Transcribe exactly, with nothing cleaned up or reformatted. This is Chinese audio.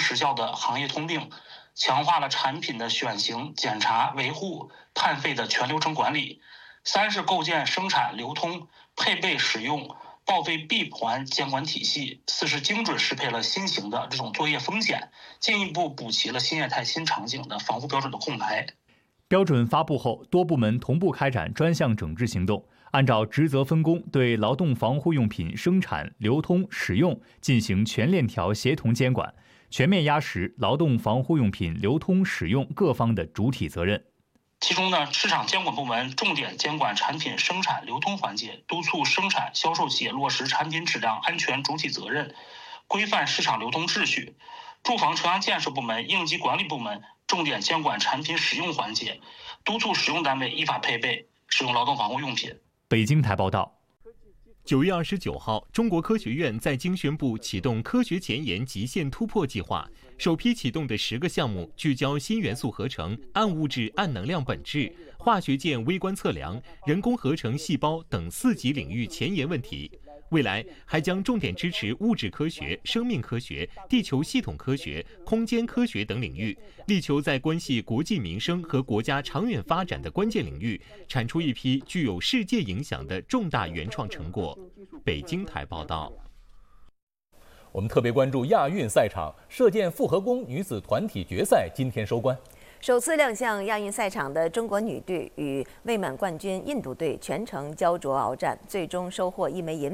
时效的行业通病，强化了产品的选型、检查、维护、碳费的全流程管理。三是构建生产、流通、配备、使用、报废闭环监管体系。四是精准适配了新型的这种作业风险，进一步补齐了新业态新场景的防护标准的空白。 标准发布后，多部门同步开展专项整治行动，按照职责分工，对劳动防护用品生产、流通、使用进行全链条协同监管，全面压实劳动防护用品流通使用各方的主体责任。 其中呢，市场监管部门重点监管产品生产流通环节，督促生产销售企业落实产品质量安全主体责任，规范市场流通秩序。住房城乡建设部门、应急管理部门重点监管产品使用环节，督促使用单位依法配备使用劳动防护用品。 北京台报道。 九月二十九号，中国科学院在京宣布启动科学前沿极限突破计划，首批启动的十个项目聚焦新元素合成、暗物质、暗能量本质、化学键微观测量、人工合成细胞等四级领域前沿问题。未来还将重点支持物质科学、生命科学、地球系统科学、空间科学等领域，力求在关系国计民生和国家长远发展的关键领域，产出一批具有世界影响的重大原创成果。北京台报道。 我们特别关注亚运赛场，射箭复合弓女子团体决赛今天收官。 首次亮相亚运赛场的中国女队与卫冕冠军印度队全程焦灼鏖战，最终收获一枚银